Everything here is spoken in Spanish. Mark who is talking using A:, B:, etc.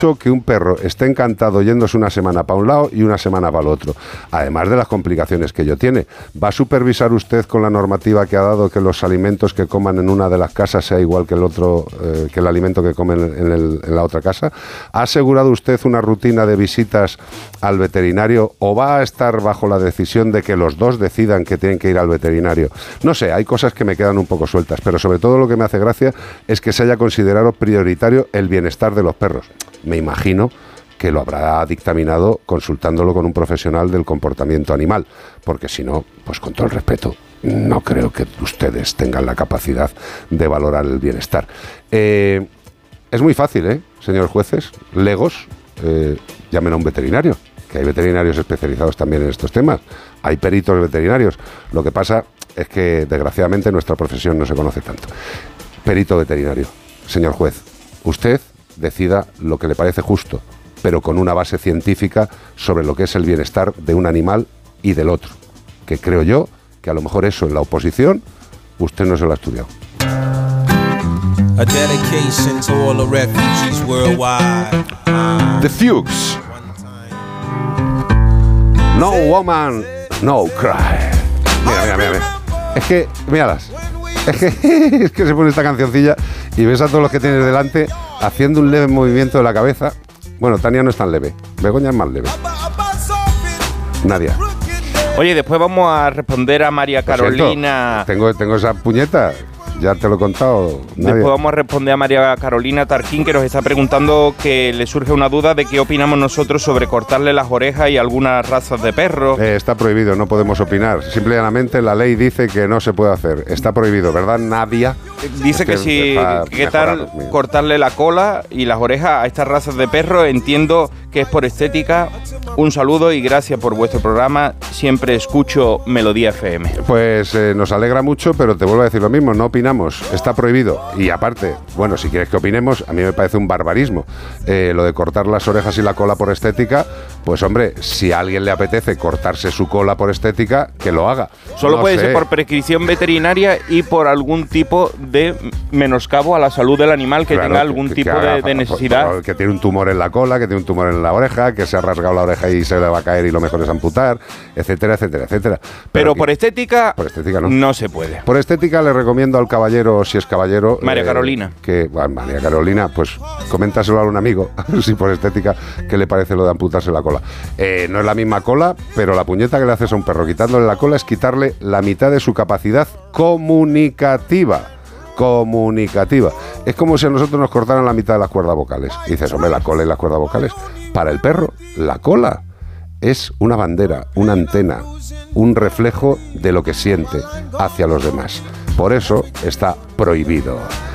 A: que un perro esté encantado yéndose una semana para un lado y una semana para el otro, además de las complicaciones que ello tiene. ¿Va a supervisar usted con la normativa que ha dado que los alimentos que coman en una de las casas sea igual que el otro, que el alimento que comen en la otra casa? ¿Ha asegurado usted una rutina de visitas al veterinario o va a estar bajo la decisión de que los dos decidan que tienen que ir al veterinario? No sé, hay cosas que me quedan un poco sueltas, pero sobre todo lo que me hace gracia es que se haya considerado prioritario el bienestar de los perros. Me imagino que lo habrá dictaminado consultándolo con un profesional del comportamiento animal, porque si no, pues con todo el respeto, no creo que ustedes tengan la capacidad de valorar el bienestar. Es muy fácil, señores jueces, legos, llamen a un veterinario, que hay veterinarios especializados también en estos temas, hay peritos veterinarios. Lo que pasa es que, desgraciadamente, nuestra profesión no se conoce tanto. Perito veterinario, señor juez, usted decida lo que le parece justo, pero con una base científica sobre lo que es el bienestar de un animal y del otro, que creo yo que a lo mejor eso en la oposición usted no se lo ha estudiado.
B: A dedication to all the refugees worldwide.
A: The Fuchs. No woman, no cry. Mira. Es que, míralas. Es que se pone esta cancioncilla y ves a todos los que tienes delante haciendo un leve movimiento de la cabeza. Bueno, Tania no es tan leve, Begoña es más leve. Nadia.
C: Oye, después vamos a responder a María Carolina.
A: Tengo esa puñeta, ya te lo he contado. Nadia.
C: Después vamos a responder a María Carolina Tarquín, que nos está preguntando, que le surge una duda de qué opinamos nosotros sobre cortarle las orejas y algunas razas de perros.
A: Está prohibido, no podemos opinar. Simple y llanamente la ley dice que no se puede hacer. Está prohibido, ¿verdad, Nadia?
C: Dice que si, ¿qué tal cortarle la cola y las orejas a estas razas de perros? Entiendo que es por estética. Un saludo y gracias por vuestro programa. Siempre escucho Melodía FM.
A: Pues nos alegra mucho, pero te vuelvo a decir lo mismo, no opinamos, está prohibido. Y aparte, bueno, si quieres que opinemos, a mí me parece un barbarismo. Lo de cortar las orejas y la cola por estética, pues hombre, si a alguien le apetece cortarse su cola por estética, que lo haga.
C: Solo puede ser por prescripción veterinaria y por algún tipo de menoscabo a la salud del animal que tenga algún tipo de necesidad.
A: Que tiene un tumor en la cola, que tiene un tumor en la oreja, que se ha rasgado la oreja y se le va a caer y lo mejor es amputar, etcétera, etcétera, etcétera.
C: Pero por estética
A: no
C: se puede.
A: Por estética le recomiendo al caballero, si es caballero...
C: María Carolina.
A: María Carolina, pues coméntaselo a un amigo, si por estética, ¿qué le parece lo de amputarse la cola? No es la misma cola, pero la puñeta que le haces a un perro quitándole la cola es quitarle la mitad de su capacidad comunicativa. Es como si a nosotros nos cortaran la mitad de las cuerdas vocales. Y dices, hombre, la cola y las cuerdas vocales. Para el perro, la cola es una bandera, una antena, un reflejo de lo que siente hacia los demás. Por eso está prohibido.